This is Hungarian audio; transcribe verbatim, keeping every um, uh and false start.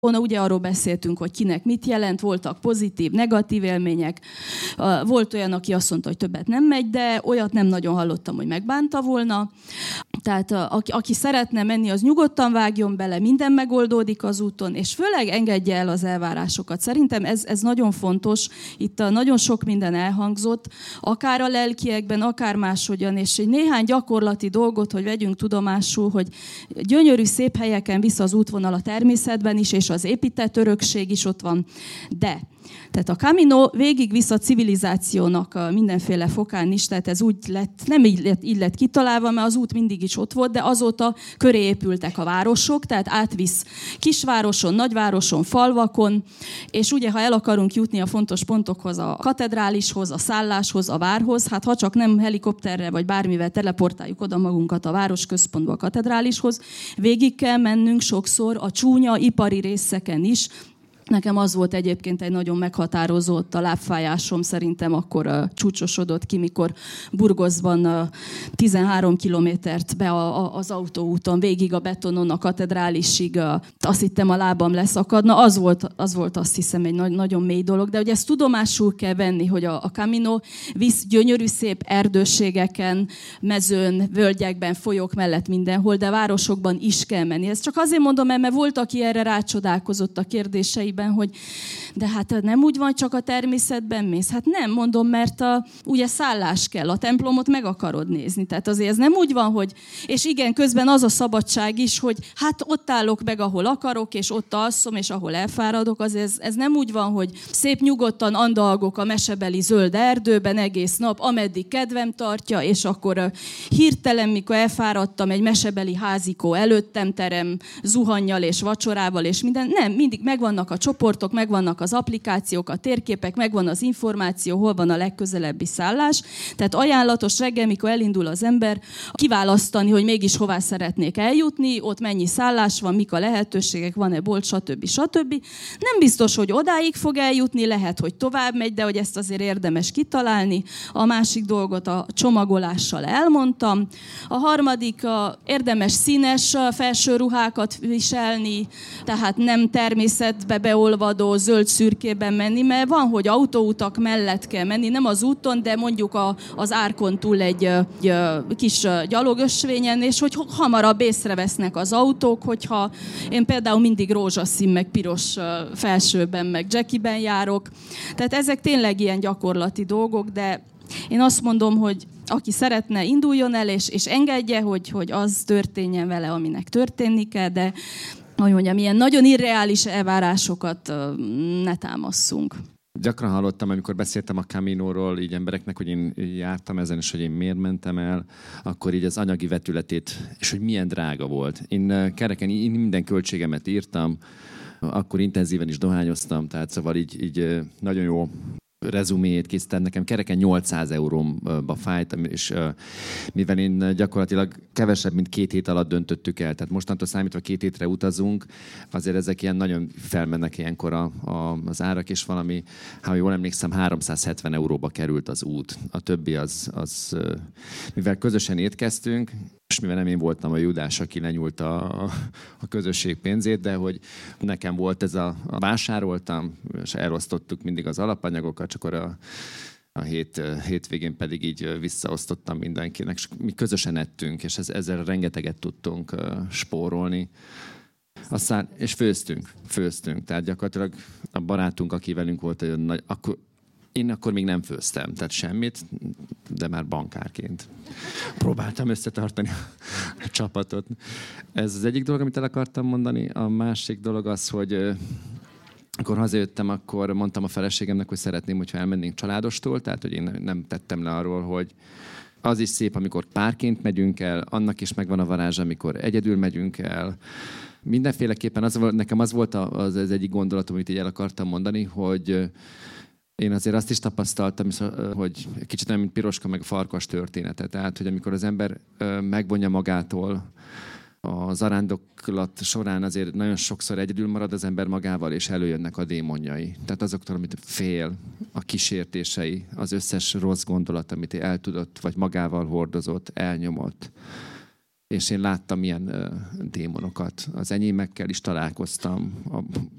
Ugye arról beszéltünk, hogy kinek mit jelent, voltak pozitív, negatív élmények. Volt olyan, aki azt mondta, hogy többet nem megy, de olyat nem nagyon hallottam, hogy megbánta volna. Tehát aki, aki szeretne menni, az nyugodtan vágjon bele, minden megoldódik az úton, és főleg engedje el az elvárásokat. Szerintem ez, ez nagyon fontos. Itt nagyon sok minden elhangzott, akár a lelkiekben, akár máshogyan, és egy néhány gyakorlati dolgot, hogy vegyünk tudomásul, hogy gyönyörű, szép helyeken vissza az útvonal a természetben is, és az épített örökség is ott van, de tehát a Camino végigvisz a civilizációnak a mindenféle fokán is, tehát ez úgy lett, nem így lett, így lett kitalálva, mert az út mindig is ott volt, de azóta köré épültek a városok, tehát átvisz kisvároson, nagyvároson, falvakon, és ugye, ha el akarunk jutni a fontos pontokhoz, a katedrálishoz, a szálláshoz, a várhoz, hát ha csak nem helikopterre vagy bármivel teleportáljuk oda magunkat a városközpontba, a katedrálishoz, végig kell mennünk sokszor a csúnya ipari részeken is. Nekem az volt egyébként egy nagyon meghatározott, a lábfájásom szerintem akkor uh, csúcsosodott ki, mikor Burgoszban uh, tizenhárom kilométert be a, a, az autóúton, végig a betonon, a katedrálisig, uh, azt hittem a lábam leszakadna. Az volt, az volt azt hiszem egy nagy, nagyon mély dolog, de ugye ezt tudomásul kell venni, hogy a, a Camino visz gyönyörű szép erdőségeken, mezőn, völgyekben, folyók mellett mindenhol, de városokban is kell menni. Ezt csak azért mondom, mert volt, aki erre rácsodálkozott a kérdéseiben, hogy de hát nem úgy van, csak a természetben mész. Hát nem, mondom, mert a, ugye szállás kell, a templomot meg akarod nézni. Tehát azért ez nem úgy van, hogy... És igen, közben az a szabadság is, hogy hát ott állok meg, ahol akarok, és ott alszom, és ahol elfáradok. Azért ez, ez nem úgy van, hogy szép nyugodtan andalgok a mesebeli zöld erdőben egész nap, ameddig kedvem tartja, és akkor hirtelen, mikor elfáradtam, egy mesebeli házikó előttem terem, zuhannyal és vacsorával, és minden. Nem, mindig megvannak a csoportok, megvannak az applikációk, a térképek, megvan az információ, hol van a legközelebbi szállás. Tehát ajánlatos reggel, mikor elindul az ember, kiválasztani, hogy mégis hová szeretnék eljutni, ott mennyi szállás van, mik a lehetőségek, van-e bolt, stb. stb. Nem biztos, hogy odáig fog eljutni, lehet, hogy tovább megy, de hogy ezt azért érdemes kitalálni. A másik dolgot a csomagolással elmondtam. A harmadik, a érdemes színes felső ruhákat viselni, tehát nem természetbe beolvadó zöld szürkében menni, mert van, hogy autóutak mellett kell menni, nem az úton, de mondjuk a, az árkon túl egy, egy kis gyalogösvényen, és hogy hamarabb észrevesznek az autók, hogyha én például mindig rózsaszín, meg piros felsőben, meg jackiben járok. Tehát ezek tényleg ilyen gyakorlati dolgok, de én azt mondom, hogy aki szeretne, induljon el, és, és engedje, hogy, hogy az történjen vele, aminek történni kell, de hogy mondjam, ilyen nagyon irreális elvárásokat ne támasszunk. Gyakran hallottam, amikor beszéltem a Caminóról így embereknek, hogy én jártam ezen, és hogy én miért mentem el, akkor így az anyagi vetületét, és hogy milyen drága volt. Én kereken én minden költségemet írtam, akkor intenzíven is dohányoztam, tehát szóval így, így nagyon jó rezumét készítettem, nekem kereken nyolcszáz euróba fájt, és mivel én gyakorlatilag kevesebb, mint két hét alatt döntöttük el, tehát mostantól számítva két hétre utazunk, azért ezek ilyen nagyon felmennek ilyenkor a, a, az árak, és valami, ha jól emlékszem, háromszázhetven euróba került az út. A többi az, az mivel közösen étkeztünk, és mivel nem én voltam a Judás, aki lenyúlt a, a közösség pénzét, de hogy nekem volt ez a, a vásároltam, és elosztottuk mindig az alapanyagokat, csak akkor a, a hét, hétvégén pedig így visszaosztottam mindenkinek, és mi közösen ettünk, és ez, ezzel rengeteget tudtunk spórolni. Aztán, és főztünk, főztünk, tehát gyakorlatilag a barátunk, aki velünk volt, akkor én akkor még nem főztem, tehát semmit, de már bankárként próbáltam összetartani a csapatot. Ez az egyik dolog, amit el akartam mondani. A másik dolog az, hogy akkor hazajöttem, akkor mondtam a feleségemnek, hogy szeretném, hogyha elmennénk családostól, tehát hogy én nem tettem le arról, hogy az is szép, amikor párként megyünk el, annak is megvan a varázsa, amikor egyedül megyünk el. Mindenféleképpen az, nekem az volt az, az egyik gondolatom, amit így el akartam mondani, hogy én azért azt is tapasztaltam, hogy kicsit nem, mint Piroska meg a farkas története. Tehát, hogy amikor az ember megvonja magától a zarándoklat során, azért nagyon sokszor egyedül marad az ember magával, és előjönnek a démonjai. Tehát azoktól, amit fél, a kísértései, az összes rossz gondolat, amit el tudott, vagy magával hordozott, elnyomott. és én láttam ilyen uh, démonokat. Az enyémekkel is találkoztam, a